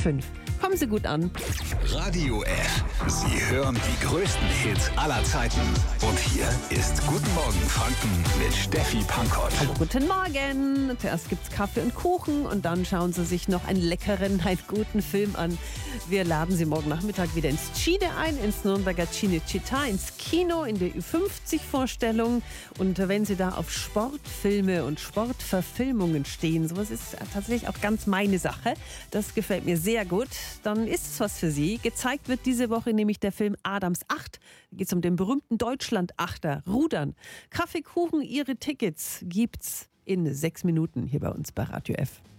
5. Kommen Sie gut an. Radio F. Sie hören die größten Hits aller Zeiten. Und hier ist Guten Morgen Franken mit Steffi Pankow. Hallo, guten Morgen. Zuerst gibt's Kaffee und Kuchen und dann schauen Sie sich noch einen guten Film an. Wir laden Sie morgen Nachmittag wieder ins Cine ein, ins Nürnberger Cinecittà, ins Kino, in der Ü50-Vorstellung. Und wenn Sie da auf Sportfilme und Sportverfilmungen stehen, sowas ist tatsächlich auch ganz meine Sache. Das gefällt mir sehr gut. Dann ist es was für Sie. Gezeigt wird diese Woche nämlich der Film Adams 8. Da geht es um den berühmten Deutschland-Achter, Rudern. Kaffee, Kuchen, Ihre Tickets gibt's in 6 Minuten hier bei uns bei Radio F.